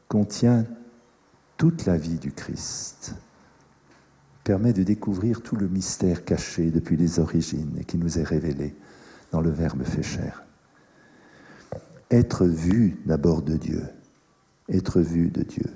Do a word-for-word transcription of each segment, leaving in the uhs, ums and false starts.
contient toute la vie du Christ, permet de découvrir tout le mystère caché depuis les origines et qui nous est révélé dans le Verbe fait chair. Être vu d'abord de Dieu, être vu de Dieu.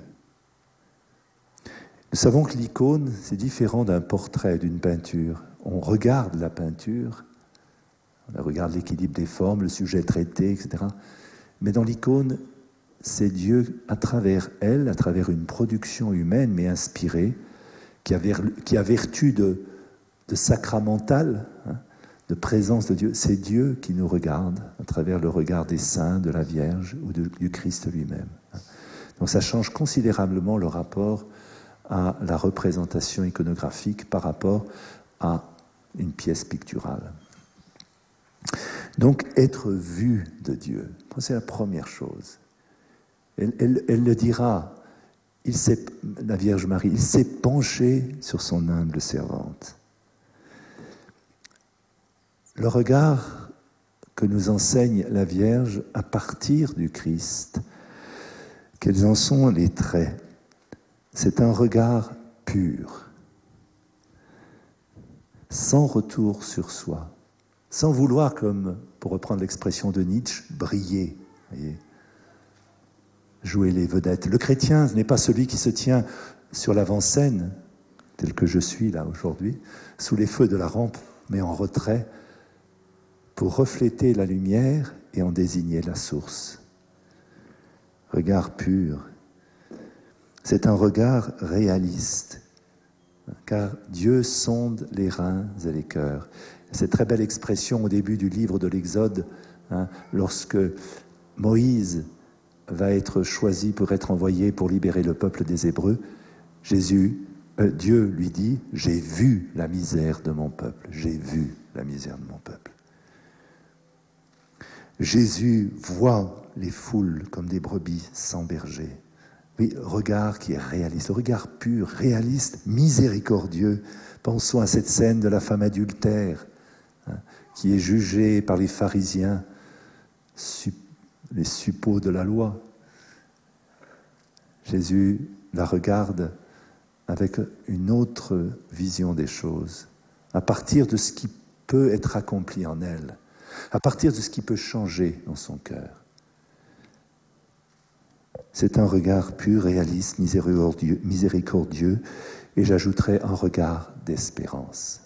Nous savons que l'icône, c'est différent d'un portrait, d'une peinture. On regarde la peinture, on regarde l'équilibre des formes, le sujet traité, et cetera. Mais dans l'icône, c'est Dieu à travers elle, à travers une production humaine mais inspirée, qui a, ver, qui a vertu de, de sacramental, hein, de présence de Dieu. C'est Dieu qui nous regarde à travers le regard des saints, de la Vierge ou de, du Christ lui-même. Donc ça change considérablement le rapport à la représentation iconographique par rapport à une pièce picturale. Donc, être vu de Dieu, c'est la première chose. Elle, elle, elle le dira, il s'est, la Vierge Marie, il s'est penché sur son humble servante. Le regard que nous enseigne la Vierge à partir du Christ, quels en sont les traits? C'est un regard pur, sans retour sur soi, sans vouloir, comme pour reprendre l'expression de Nietzsche, briller, voyez, jouer les vedettes. Le chrétien n'est pas celui qui se tient sur l'avant-scène, tel que je suis là aujourd'hui, sous les feux de la rampe, mais en retrait, pour refléter la lumière et en désigner la source. Regard pur. C'est un regard réaliste, car Dieu sonde les reins et les cœurs. Cette très belle expression au début du livre de l'Exode, hein, lorsque Moïse va être choisi pour être envoyé pour libérer le peuple des Hébreux, Jésus, euh, Dieu lui dit « J'ai vu la misère de mon peuple, j'ai vu la misère de mon peuple ». Jésus voit les foules comme des brebis sans berger. Oui, regard qui est réaliste, le regard pur, réaliste, miséricordieux. Pensons à cette scène de la femme adultère, hein, qui est jugée par les pharisiens, su- les suppôts de la loi. Jésus la regarde avec une autre vision des choses, à partir de ce qui peut être accompli en elle, à partir de ce qui peut changer dans son cœur. C'est un regard pur, réaliste, miséricordieux, miséricordieux, et j'ajouterais un regard d'espérance.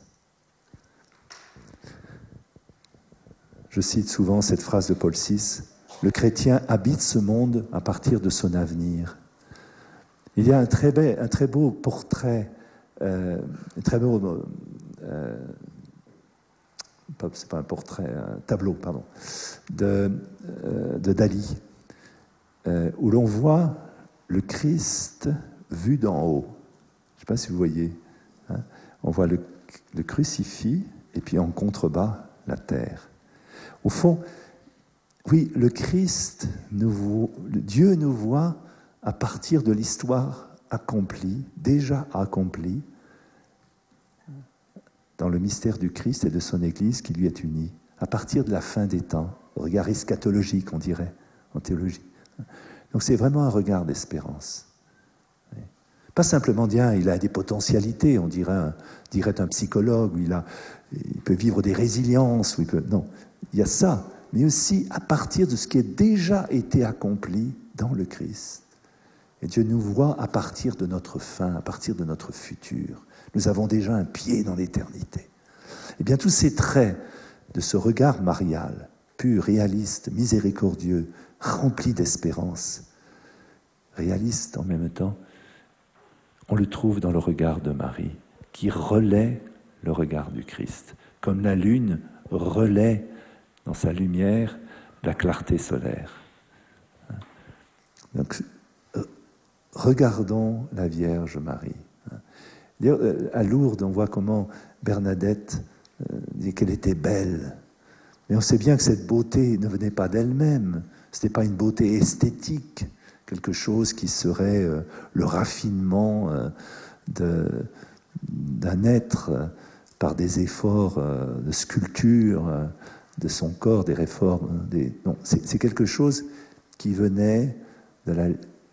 Je cite souvent cette phrase de Paul six, « Le chrétien habite ce monde à partir de son avenir ». Il y a un très, beau, un très beau portrait, euh, un très beau, euh, c'est pas un portrait, un tableau, pardon, de, euh, de Dali, euh, où l'on voit le Christ vu d'en haut. Je ne sais pas si vous voyez. Hein, on voit le, le crucifix et puis en contrebas, la terre. Au fond, oui, le Christ, nous, Dieu nous voit à partir de l'histoire accomplie, déjà accomplie, dans le mystère du Christ et de son Église qui lui est unie, à partir de la fin des temps, regard eschatologique, on dirait, en théologie. Donc c'est vraiment un regard d'espérance. Pas simplement dire, il a des potentialités, on dirait un, dirait un psychologue, où il, a, il peut vivre des résiliences, où il peut, non, il y a ça, mais aussi à partir de ce qui a déjà été accompli dans le Christ. Et Dieu nous voit à partir de notre fin, à partir de notre futur. Nous avons déjà un pied dans l'éternité. Eh bien, tous ces traits de ce regard marial, pur, réaliste, miséricordieux, rempli d'espérance, réaliste en même temps, on le trouve dans le regard de Marie, qui relaie le regard du Christ, comme la lune relaie dans sa lumière la clarté solaire. Donc, regardons la Vierge Marie. À Lourdes, on voit comment Bernadette dit qu'elle était belle. Mais on sait bien que cette beauté ne venait pas d'elle-même. Ce n'était pas une beauté esthétique, quelque chose qui serait le raffinement de, d'un être par des efforts de sculpture de son corps, des réformes. Des... Non, c'est, c'est quelque chose qui venait de la